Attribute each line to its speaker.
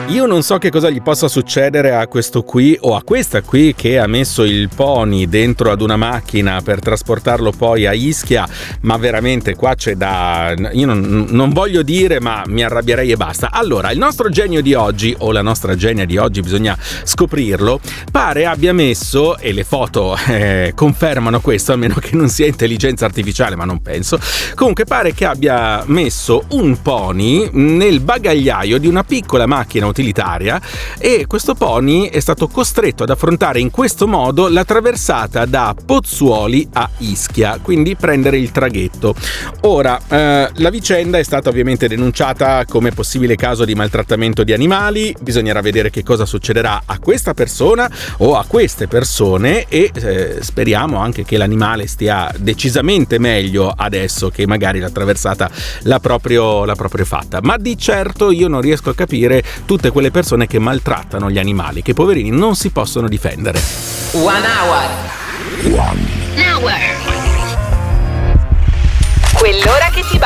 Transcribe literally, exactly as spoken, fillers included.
Speaker 1: Io non so che cosa gli possa succedere a questo qui o a questa qui che ha messo il pony dentro ad una macchina per trasportarlo poi a Ischia, ma veramente qua c'è da... io non, non voglio dire, ma mi arrabbierei e basta. Allora, il nostro genio di oggi, o la nostra genia di oggi, bisogna scoprirlo, pare abbia messo, e le foto eh, confermano questo, a meno che non sia intelligenza artificiale, ma non penso, comunque pare che abbia messo un pony nel bagagliaio di una piccola macchina utilitaria, e questo pony è stato costretto ad affrontare in questo modo la traversata da Pozzuoli a Ischia, quindi prendere il traghetto. Ora, eh, la vicenda è stata ovviamente denunciata come possibile caso di maltrattamento di animali. Bisognerà vedere che cosa succederà a questa persona o a queste persone, e eh, speriamo anche che l'animale stia decisamente meglio adesso che magari la traversata l'ha proprio, l'ha proprio fatta. Ma di certo io non riesco a capire tutte quelle persone che maltrattano gli animali, che poverini non si possono difendere.
Speaker 2: One hour. One hour. Quell'ora che ti